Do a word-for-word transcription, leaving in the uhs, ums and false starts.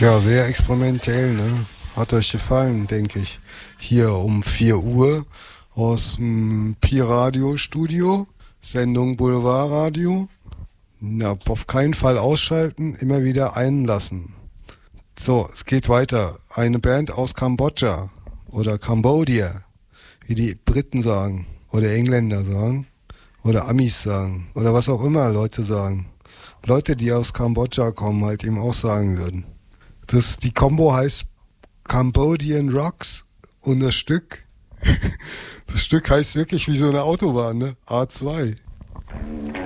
Tja, sehr experimentell, ne? Hat euch gefallen, denke ich. Hier um vier Uhr aus dem Pi-Radio-Studio, Sendung Boulevardradio. Na, auf keinen Fall ausschalten, immer wieder einlassen. So, es geht weiter. Eine Band aus Kambodscha oder Cambodia, wie die Briten sagen oder Engländer sagen oder Amis sagen oder was auch immer Leute sagen. Leute, die aus Kambodscha kommen, halt eben auch sagen würden. Das, die Combo heißt Cambodian Rocks und das Stück, das Stück heißt wirklich wie so eine Autobahn, ne? A zwei.